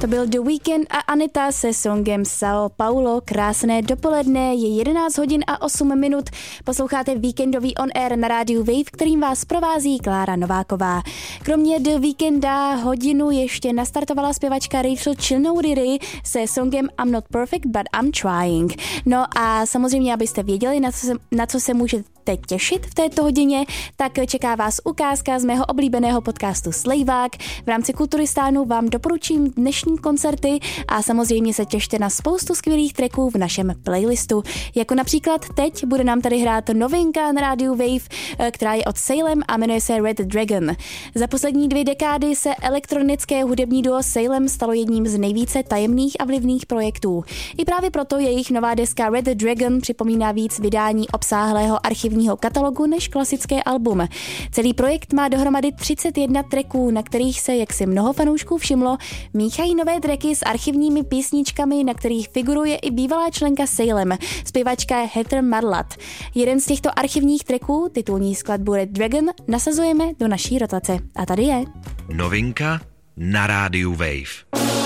To byl The Weeknd a Anita se songem Sao Paulo. Krásné dopoledne, je 11 hodin a 8 minut. Posloucháte víkendový On Air na rádiu Wave, kterým vás provází Klára Nováková. Kromě The Weeknda hodinu ještě nastartovala zpěvačka Rachel Chilnoury se songem I'm Not Perfect, but I'm Trying. No a samozřejmě, abyste věděli, na co se můžete teď těšit v této hodině, tak čeká vás ukázka z mého oblíbeného podcastu Slejvák. V rámci Kulturistánu vám doporučím dnešní koncerty a samozřejmě se těšte na spoustu skvělých tracků v našem playlistu. Jako například teď bude nám tady hrát novinka na rádiu Wave, která je od Salem a jmenuje se Red Dragon. Za poslední 2 dekády se elektronické hudební duo Salem stalo jedním z nejvíce tajemných a vlivných projektů. I právě proto jejich nová deska Red Dragon připomíná víc vydání obsáhlého archivního katalogu než klasické album. Celý projekt má dohromady 31 tracků, na kterých se, jak si mnoho fanoušků všimlo, míchají nové tracky s archivními písničkami, na kterých figuruje i bývalá členka Salem, zpěvačka Heather Marlatt. Jeden z těchto archivních tracků, titulní skladbu Red Dragon, nasazujeme do naší rotace. A tady je novinka na rádiu Wave.